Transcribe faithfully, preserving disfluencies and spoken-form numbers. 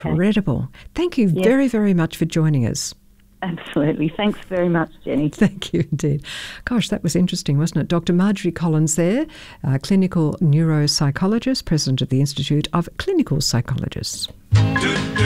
Incredible. Thank you Yes. very, very much for joining us. Absolutely. Thanks very much, Jenny. Thank you indeed. Gosh, that was interesting, wasn't it? Doctor Marjorie Collins there, uh, clinical neuropsychologist, president of the Institute of Clinical Psychologists.